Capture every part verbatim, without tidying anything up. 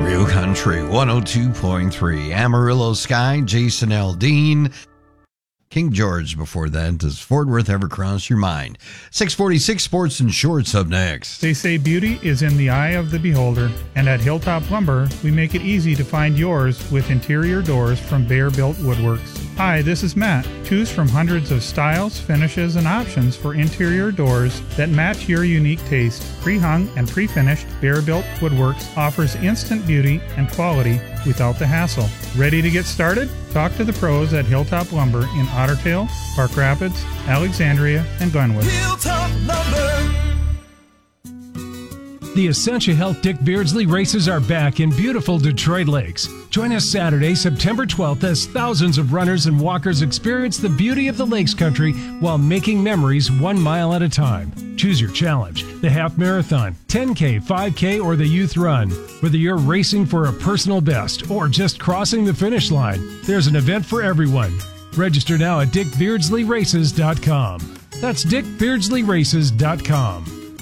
Real Country one oh two point three. Amarillo Sky, Jason Aldean. King George before that. Does Fort Worth ever cross your mind? six forty-six Sports and Shorts up next. They say beauty is in the eye of the beholder, and at Hilltop Lumber, we make it easy to find yours with interior doors from Bear Built Woodworks. Hi, this is Matt. Choose from hundreds of styles, finishes, and options for interior doors that match your unique taste. Pre-hung and pre-finished Bear Built Woodworks offers instant beauty and quality without the hassle. Ready to get started? Talk to the pros at Hilltop Lumber in Otter Tail, Park Rapids, Alexandria, and Glenwood. Hilltop Lumber. The Essentia Health Dick Beardsley races are back in beautiful Detroit Lakes. Join us Saturday, September twelfth, as thousands of runners and walkers experience the beauty of the Lakes Country while making memories one mile at a time. Choose your challenge, the half marathon, ten K, five K, or the youth run. Whether you're racing for a personal best or just crossing the finish line, there's an event for everyone. Register now at dick beardsley races dot com. That's dick beardsley races dot com.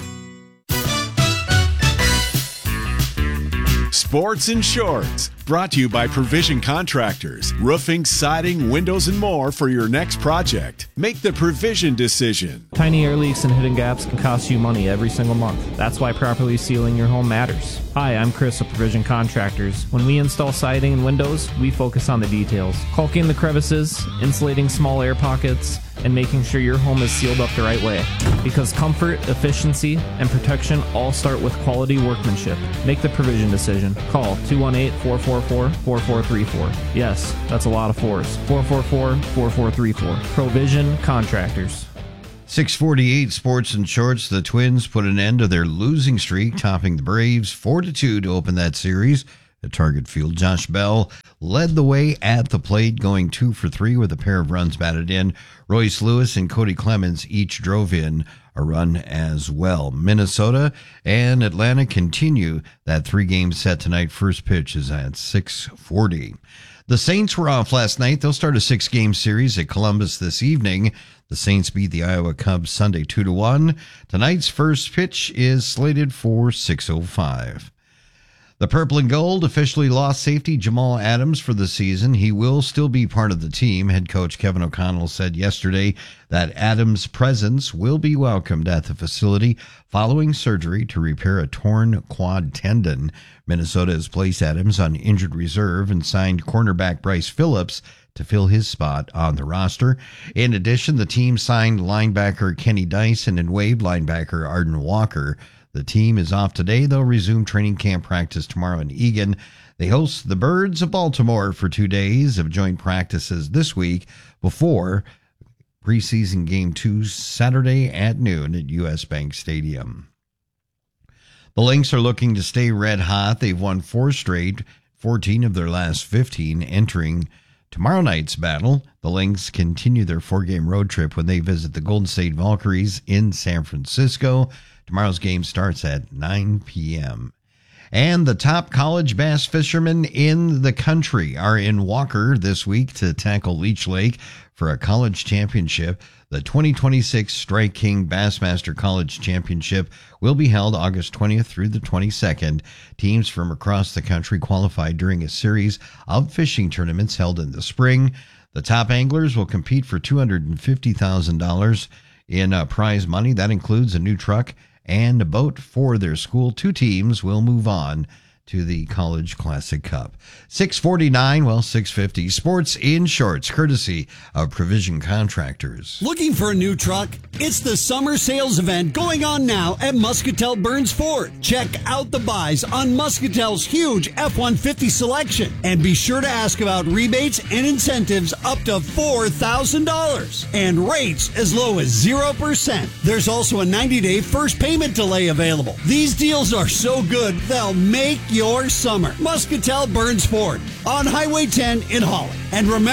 Sports and Shorts, brought to you by Provision Contractors. Roofing, siding, windows, and more for your next project. Make the Provision decision. Tiny air leaks and hidden gaps can cost you money every single month. That's why properly sealing your home matters. Hi, I'm Chris of Provision Contractors. When we install siding and windows, we focus on the details. Caulking the crevices, insulating small air pockets, and making sure your home is sealed up the right way. Because comfort, efficiency, and protection all start with quality workmanship. Make the Provision decision. Call two one eight, four four four, four four three four. Yes, that's a lot of fours. four four four, four four three four. Provision Contractors. six forty-eight Sports and Shorts. The Twins put an end to their losing streak, topping the Braves four to two to open that series at Target Field. Josh Bell led the way at the plate, going two for three with a pair of runs batted in. Royce Lewis and Cody Clemens each drove in a run as well. Minnesota and Atlanta continue that three-game set tonight. First pitch is at six forty. The Saints were off last night. They'll start a six-game series at Columbus this evening. The Saints beat the Iowa Cubs Sunday two to one. Tonight's first pitch is slated for six oh five. The Purple and Gold officially lost safety Jamal Adams for the season. He will still be part of the team. Head coach Kevin O'Connell said yesterday that Adams' presence will be welcomed at the facility following surgery to repair a torn quad tendon. Minnesota has placed Adams on injured reserve and signed cornerback Bryce Phillips to fill his spot on the roster. In addition, the team signed linebacker Kenny Dyson and waived linebacker Arden Walker. The team is off today. They'll resume training camp practice tomorrow in Eagan. They host the Birds of Baltimore for two days of joint practices this week before preseason game two Saturday at noon at U S Bank Stadium. The Lynx are looking to stay red hot. They've won four straight, fourteen of their last fifteen, entering tomorrow night's battle. The Lynx continue their four-game road trip when they visit the Golden State Valkyries in San Francisco. Tomorrow's game starts at nine p.m. And the top college bass fishermen in the country are in Walker this week to tackle Leech Lake for a college championship. The twenty twenty-six Strike King Bassmaster College Championship will be held August twentieth through the twenty-second. Teams from across the country qualified during a series of fishing tournaments held in the spring. The top anglers will compete for two hundred fifty thousand dollars in uh, prize money. That includes a new truck and a boat for their school. Two teams will move on to the College Classic Cup. six forty-nine, well, six fifty. Sports in Shorts, courtesy of Provision Contractors. Looking for a new truck? It's the summer sales event going on now at Muscatel Burns Ford. Check out the buys on Muscatel's huge F one fifty selection. And be sure to ask about rebates and incentives up to four thousand dollars. And rates as low as zero percent. There's also a ninety-day first payment delay available. These deals are so good, they'll make your summer. Muscatel Burns Ford on Highway ten in Holland. And remember,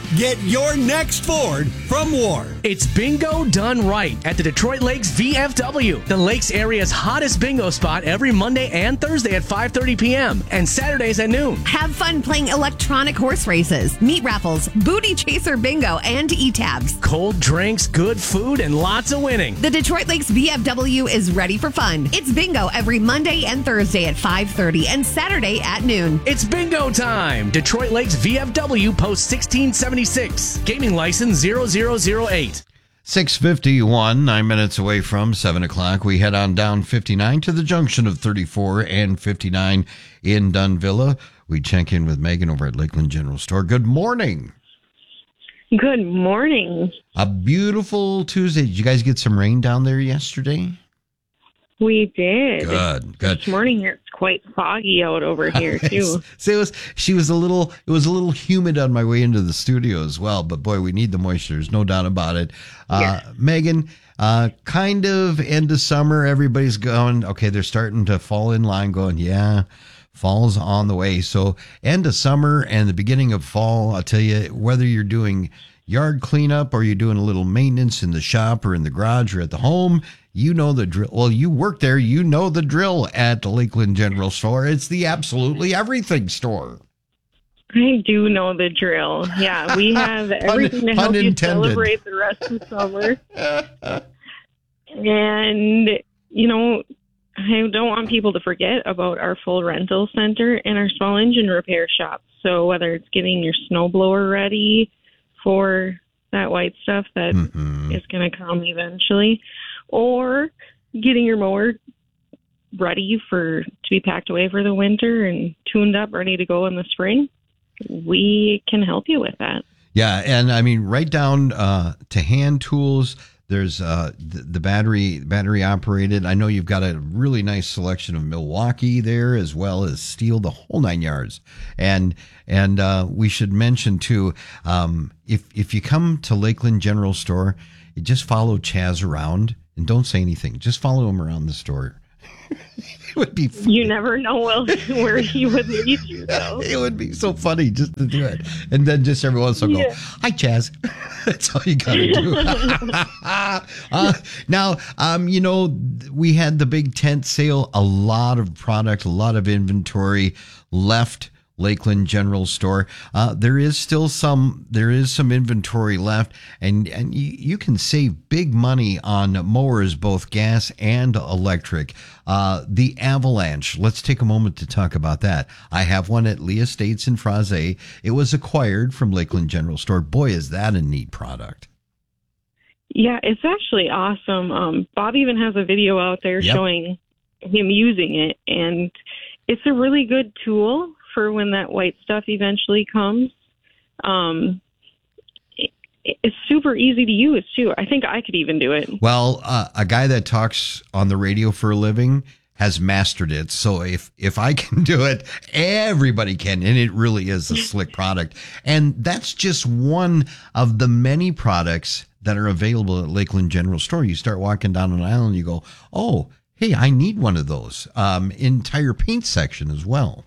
Get your next Ford from Ward. It's bingo done right at the Detroit Lakes V F W, the Lakes area's hottest bingo spot every Monday and Thursday at five thirty p.m. and Saturdays at noon. Have fun playing electronic horse races, meat raffles, booty chaser bingo, and e-tabs. Cold drinks, good food, and lots of winning. The Detroit Lakes V F W is ready for fun. It's bingo every Monday and Thursday at five thirty and Saturday at noon. It's bingo time. Detroit Lakes V F W, post sixteen seventy-six. Gaming license zero zero zero eight. six fifty-one, nine minutes away from seven o'clock. We head on down fifty-nine to the junction of thirty-four and fifty-nine in Dunvilla. We check in with Megan over at Lakeland General Store. Good morning. Good morning. A beautiful Tuesday. Did you guys get some rain down there yesterday? We did. Good, good. This morning here, it's quite foggy out over here too. So it was. She was a little. It was a little humid on my way into the studio as well. But boy, we need the moisture. There's no doubt about it. Uh, Yeah. Megan, uh, kind of end of summer. Everybody's going. Okay, they're starting to fall in line. Going, yeah, fall's on the way. So end of summer and the beginning of fall. I'll tell you, whether you're doing yard cleanup or you're doing a little maintenance in the shop or in the garage or at the home, you know the drill. Well, you work there, you know the drill at the Lakeland General Store. It's the absolutely everything store. I do know the drill. Yeah, we have everything to help you celebrate the rest of summer. And, you know, I don't want people to forget about our full rental center and our small engine repair shop. So whether it's getting your snowblower ready for that white stuff that Mm-hmm. is going to come eventually, or getting your mower ready for to be packed away for the winter and tuned up, ready to go in the spring, we can help you with that. Yeah, and I mean, right down uh, to hand tools. There's uh, the, the battery battery operated. I know you've got a really nice selection of Milwaukee there, as well as steel, the whole nine yards. And and uh, we should mention too, um, if if you come to Lakeland General Store, you just follow Chaz around and don't say anything. Just follow him around the store. It would be funny. You never know where he would lead you, though. It would be so funny just to do it. And then just every once in a while go, Yeah. hi, Chaz. That's all you got to do. uh, now, um, you know, we had the big tent sale, a lot of product, a lot of inventory left Lakeland General Store. Uh, there is still some, there is some inventory left, and, and you, you can save big money on mowers, both gas and electric. Uh, the Avalanche, let's take a moment to talk about that. I have one at Lee Estates in Fraze. It was acquired from Lakeland General Store. Boy, is that a neat product. Yeah, it's actually awesome. Um, Bob even has a video out there Yep. showing him using it, and it's a really good tool for when that white stuff eventually comes. Um, it, it's super easy to use, too. I think I could even do it. Well, uh, a guy that talks on the radio for a living has mastered it. So if if I can do it, everybody can. And it really is a slick product. And that's just one of the many products that are available at Lakeland General Store. You start walking down an aisle and you go, oh, hey, I need one of those. Um, entire paint section as well.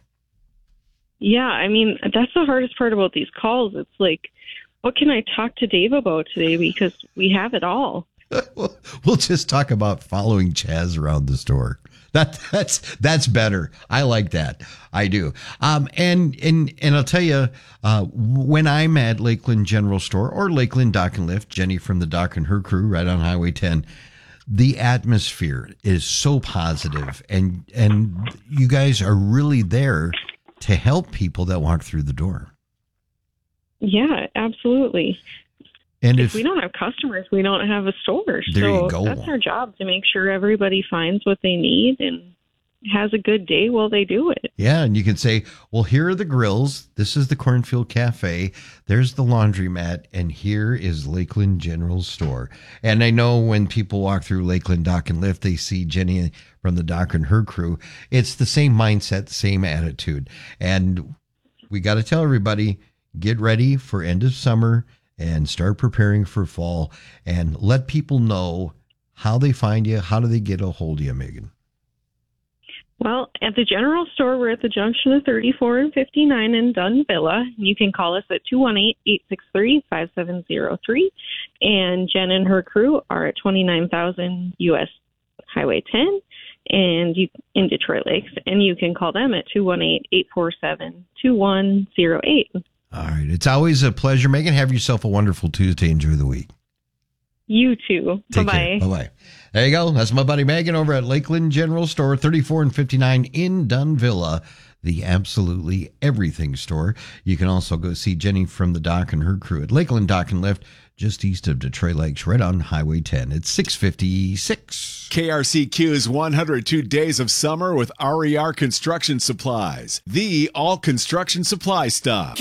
Yeah, I mean, that's the hardest part about these calls. It's like, what can I talk to Dave about today? Because we have it all. We'll just talk about following Chaz around the store. That that's that's better. I like that. I do. Um, and and and I'll tell you, uh, when I'm at Lakeland General Store or Lakeland Dock and Lift, Jenny from the Dock and her crew, right on Highway ten, the atmosphere is so positive, and and you guys are really there to help people that walk through the door. Yeah, absolutely. And if, if we don't have customers, we don't have a store. There so you go. That's our job, to make sure everybody finds what they need and has a good day while they do it. Yeah, and you can say, well, here are the grills. This is the Cornfield Cafe. There's the laundromat. And here is Lakeland General Store. And I know when people walk through Lakeland Dock and Lift, they see Jenny from the Dock and her crew. It's the same mindset, the same attitude. And we got to tell everybody, get ready for end of summer and start preparing for fall, and let people know how they find you. How do they get a hold of you, Megan? Well, at the general store, we're at the junction of thirty-four and fifty-nine in Dunn Villa. You can call us at two one eight, eight six three, five seven zero three. And Jen and her crew are at twenty-nine thousand U S Highway ten and you in Detroit Lakes. And you can call them at two one eight, eight four seven, two one zero eight. All right. It's always a pleasure, Megan. Have yourself a wonderful Tuesday. Enjoy the week. You too. Take Bye-bye. care. Bye-bye. There you go. That's my buddy Megan over at Lakeland General Store, thirty-four and fifty-nine in Dunn Villa, the absolutely everything store. You can also go see Jenny from the dock and her crew at Lakeland Dock and Lift, just east of Detroit Lakes, right on Highway ten. It's six fifty-six. K R C Q's one hundred two Days of Summer with R E R Construction Supplies, the all construction supply stop.